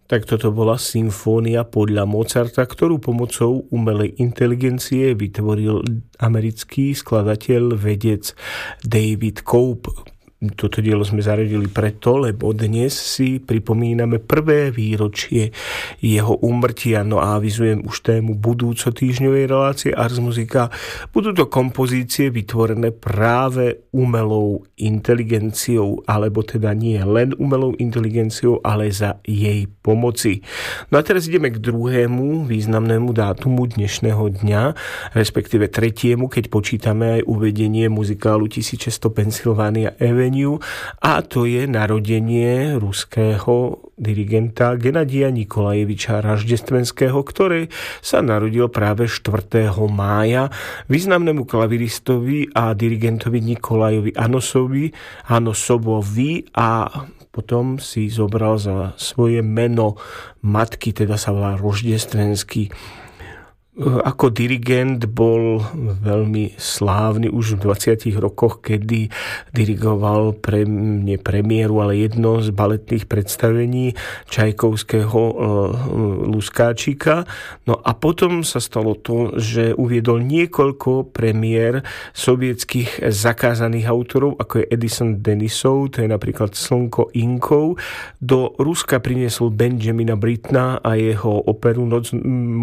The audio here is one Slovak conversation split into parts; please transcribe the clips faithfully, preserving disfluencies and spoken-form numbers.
Tak toto bola symfónia podľa Mozarta, ktorú pomocou umelej inteligencie vytvoril americký skladateľ, vedec David Cope. Toto dielo sme zaradili preto, lebo dnes si pripomíname prvé výročie jeho úmrtia. No a avizujem už tému budúco týždňovej relácie Ars Musica. Budú to kompozície vytvorené práve umelou inteligenciou, alebo teda nie len umelou inteligenciou, ale za jej pomoci. No a teraz ideme k druhému významnému dátumu dnešného dňa, respektíve tretiemu, keď počítame aj uvedenie muzikálu tisícšesťsto Pennsylvania Avenue, a to je narodenie ruského dirigenta Gennadija Nikolajeviča Raždestvenského, ktorý sa narodil práve štvrtého mája. Významnému klaviristovi a dirigentovi Nikolajovi Anosovi, Anosovovi, a potom si zobral za svoje meno matky, teda sa volá Roždestvenský. Ako dirigent bol veľmi slávny už v dvadsiatich rokoch, kedy dirigoval pre, nie premiéru, ale jedno z baletných predstavení Čajkovského Luskáčika. No a potom sa stalo to, že uviedol niekoľko premiér sovietských zakázaných autorov, ako je Edison Denisov, to je napríklad Slnko Inkov. Do Ruska priniesol Benjamina Brittona a jeho operu Noc...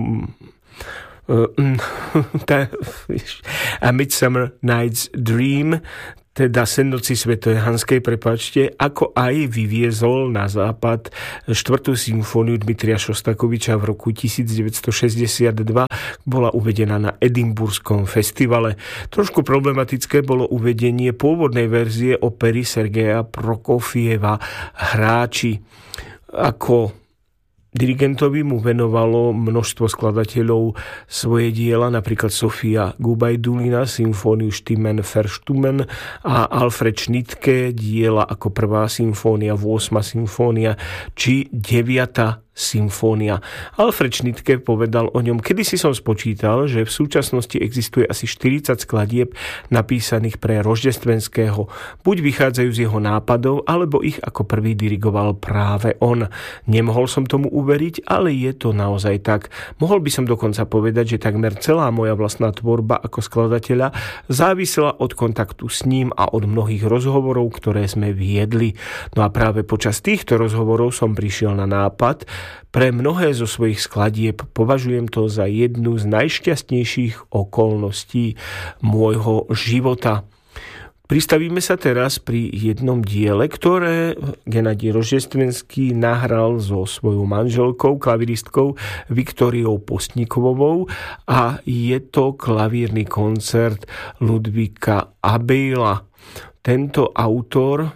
A Midsummer Night's Dream, teda Sen noci svätej Hanskej, prepáčte, ako aj vyviezol na západ štvrtú symfóniu Dmitrija Šostakoviča v roku devätnásťstošesťdesiatdva, bola uvedená na Edinburskom festivale. Trošku problematické bolo uvedenie pôvodnej verzie opery Sergeja Prokofieva Hráči. Ako dirigentovi mu venovalo množstvo skladateľov svoje diela, napríklad Sofia Gubajdulina, symfóniu Stimmen verstummen, a Alfred Schnittke, diela ako prvá symfónia, ôsma symfónia či deviata symfónia. Alfred Schnittke povedal o ňom: kedysi som spočítal, že v súčasnosti existuje asi štyridsať skladieb napísaných pre Roždestvenského. Buď vychádzajú z jeho nápadov, alebo ich ako prvý dirigoval práve on. Nemohol som tomu uveriť, ale je to naozaj tak. Mohol by som dokonca povedať, že takmer celá moja vlastná tvorba ako skladateľa závisela od kontaktu s ním a od mnohých rozhovorov, ktoré sme viedli. No a práve počas týchto rozhovorov som prišiel na nápad. Pre mnohé zo svojich skladieb považujem to za jednu z najšťastnejších okolností môjho života. Pristavíme sa teraz pri jednom diele, ktoré Gennadij Roždestvenský nahral so svojou manželkou, klaviristkou Viktoriou Postnikovovou, a je to klavírny koncert Ludvíka Abejla. Tento autor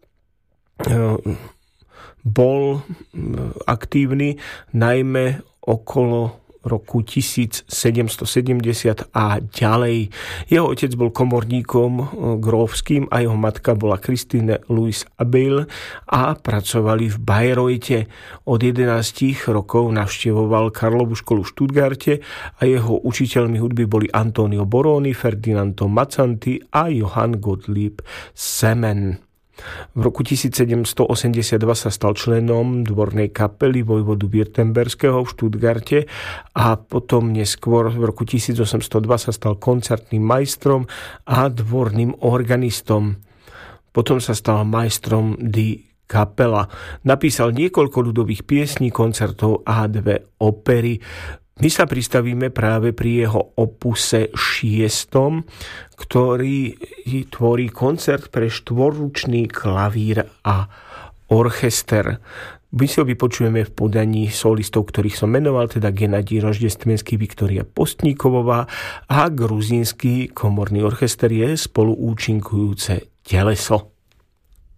bol aktívny najmä okolo roku tisícsedemstosedemdesiat a ďalej. Jeho otec bol komorníkom grófským a jeho matka bola Christine Louise Abel a pracovali v Bayreuthe. Od jedenástich rokov navštevoval Karlovu školu v Stuttgarte a jeho učiteľmi hudby boli Antonio Boroni, Ferdinando Mazzanti a Johann Gottlieb Semen. V roku tisícsedemstoosemdesiatdva sa stal členom dvornej kapely vojvodu Württemberského v Stuttgarte a potom neskôr v roku tisícosemstodva sa stal koncertným majstrom a dvorným organistom. Potom sa stal majstrom di kapela. Napísal niekoľko ľudových piesní, koncertov a dve opery. My sa pristavíme práve pri jeho opuse šiestom, ktorý tvorí koncert pre štvorručný klavír a orchester. My si ho vypočujeme v podaní solistov, ktorých som menoval, teda Gennadij Roždestvenský, Viktoria Postníkovová a gruzínsky komorný orchester je spoluúčinkujúce Teleso.